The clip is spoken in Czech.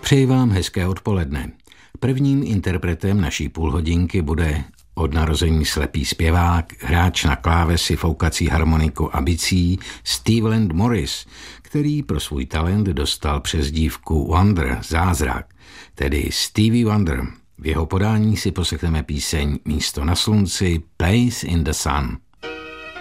Přeji vám hezké odpoledne. Prvním interpretem naší půlhodinky bude od narození slepý zpěvák, hráč na klávesi, foukací harmoniku a bicí Stevland Morris, který pro svůj talent dostal přezdívku Wonder, zázrak, tedy Stevie Wonder. V jeho podání si poslechneme píseň Místo na slunci, Place in the Sun.